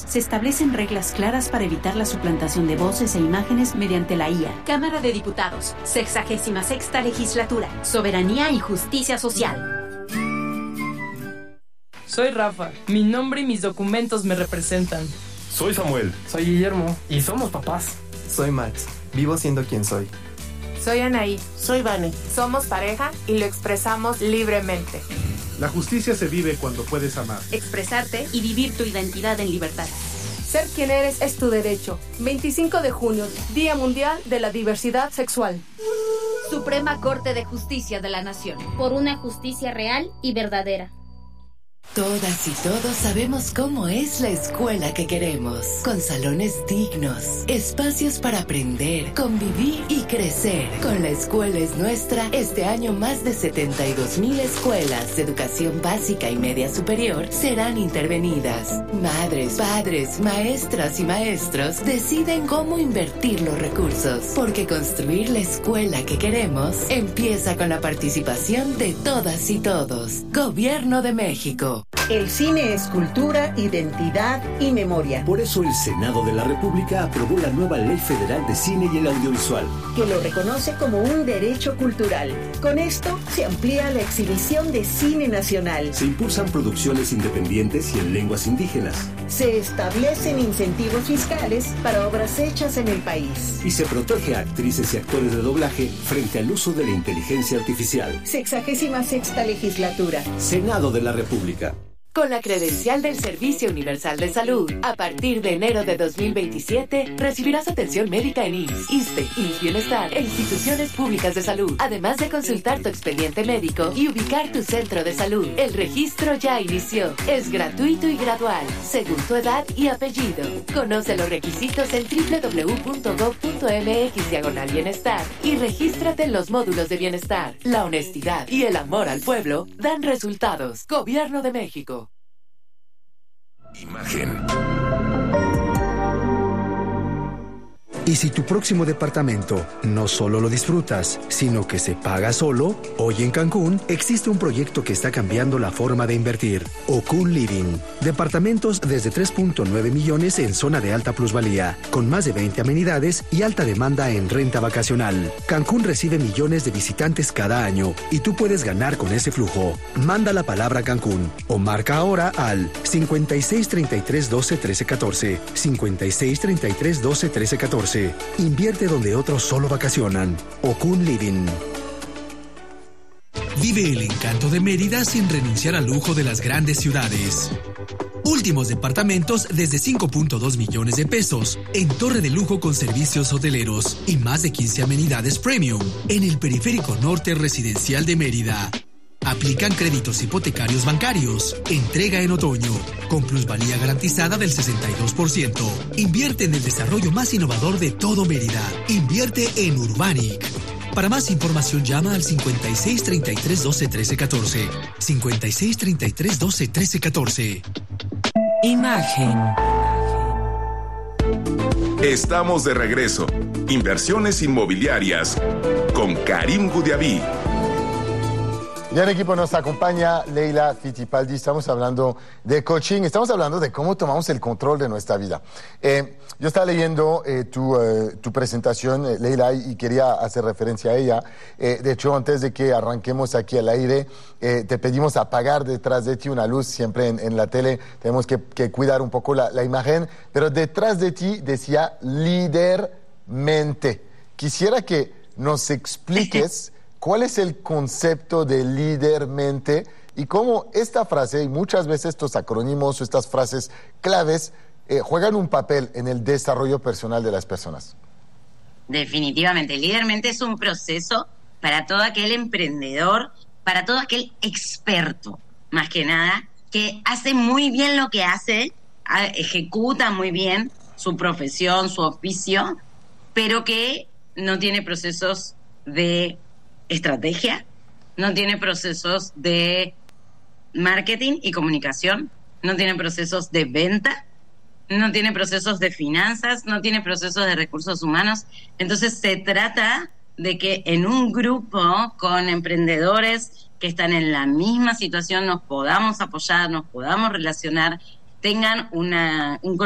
Se establecen reglas claras para evitar la suplantación de voces e imágenes mediante la IA. Cámara de Diputados, 66ª Legislatura, Soberanía y Justicia Social. Soy Rafa. Mi nombre y mis documentos me representan. Soy Samuel. Soy Guillermo. Y somos papás. Soy Max. Vivo siendo quien soy. Soy Anaí. Soy Vane. Somos pareja y lo expresamos libremente. La justicia se vive cuando puedes amar, expresarte y vivir tu identidad en libertad. Ser quien eres es tu derecho. 25 de junio, Día Mundial de la Diversidad Sexual. Suprema Corte de Justicia de la Nación. Por una justicia real y verdadera. Todas y todos sabemos cómo es la escuela que queremos, con salones dignos, espacios para aprender, convivir y crecer. Con La Escuela es Nuestra, este año más de 72,000 escuelas de educación básica y media superior serán intervenidas. Madres, padres, maestras y maestros deciden cómo invertir los recursos, porque construir la escuela que queremos empieza con la participación de todas y todos. Gobierno de México. El cine es cultura, identidad y memoria. Por eso el Senado de la República aprobó la nueva Ley Federal de Cine y el Audiovisual, que lo reconoce como un derecho cultural. Con esto se amplía la exhibición de cine nacional. Se impulsan producciones independientes y en lenguas indígenas. Se establecen incentivos fiscales para obras hechas en el país. Y se protege a actrices y actores de doblaje frente al uso de la inteligencia artificial. 66ª Legislatura. Senado de la República. Con la credencial del Servicio Universal de Salud, a partir de enero de 2027, recibirás atención médica en IMSS, ISSSTE, IMSS Bienestar e instituciones públicas de salud, además de consultar tu expediente médico y ubicar tu centro de salud. El registro ya inició. Es gratuito y gradual, según tu edad y apellido. Conoce los requisitos en www.gov.mx/bienestar y regístrate en los módulos de bienestar. La honestidad y el amor al pueblo dan resultados. Gobierno de México. Imagen. Y si tu próximo departamento no solo lo disfrutas, sino que se paga solo, hoy en Cancún existe un proyecto que está cambiando la forma de invertir. Okun Living. Departamentos desde 3.9 millones en zona de alta plusvalía, con más de 20 amenidades y alta demanda en renta vacacional. Cancún recibe millones de visitantes cada año y tú puedes ganar con ese flujo. Manda la palabra Cancún o marca ahora al 56 33 12 13 14. 56 33 12 13 14. Invierte donde otros solo vacacionan. Okun Living. Vive el encanto de Mérida sin renunciar al lujo de las grandes ciudades. Últimos departamentos desde 5.2 millones de pesos, en torre de lujo con servicios hoteleros y más de 15 amenidades premium, en el periférico norte residencial de Mérida. Aplican créditos hipotecarios bancarios. Entrega en otoño, con plusvalía garantizada del 62%. Invierte en el desarrollo más innovador de todo Mérida. Invierte en Urbanic. Para más información llama al 56 33 12 13 14. 56 33 12 13 14. Imagen. Estamos de regreso. Inversiones inmobiliarias con Karim Goudiaby. Ya en equipo nos acompaña Leila Fittipaldi. Estamos hablando de coaching, estamos hablando de cómo tomamos el control de nuestra vida. Yo estaba leyendo tu presentación, Leila, y quería hacer referencia a ella. De hecho, antes de que arranquemos aquí al aire, te pedimos apagar detrás de ti una luz. Siempre en la tele tenemos que cuidar un poco la imagen, pero detrás de ti decía líder mente. Quisiera que nos expliques ¿cuál es el concepto de líder mente y cómo esta frase y muchas veces estos acrónimos o estas frases claves juegan un papel en el desarrollo personal de las personas? Definitivamente, líder mente es un proceso para todo aquel emprendedor, para todo aquel experto, más que nada, que hace muy bien lo que hace, ejecuta muy bien su profesión, su oficio, pero que no tiene procesos de estrategia, no tiene procesos de marketing y comunicación, no tiene procesos de venta, no tiene procesos de finanzas, no tiene procesos de recursos humanos. Entonces se trata de que en un grupo con emprendedores que están en la misma situación nos podamos apoyar, nos podamos relacionar, tengan un